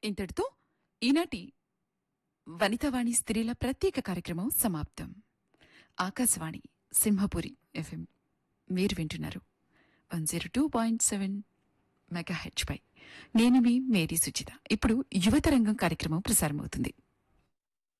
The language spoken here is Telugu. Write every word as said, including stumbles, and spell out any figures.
ఇంతటితో ఈనాటి వనితావాణి స్త్రీల ప్రత్యేక కార్యక్రమం సమాప్తం. ఆకాశవాణి సింహపురి ఎఫ్ఎం మీరు వింటున్నారు one zero two point seven మెగాహెచ్ పై. నేను మీ మేరీ సుచిత. ఇప్పుడు యువతరంగం కార్యక్రమం ప్రసారమవుతుంది.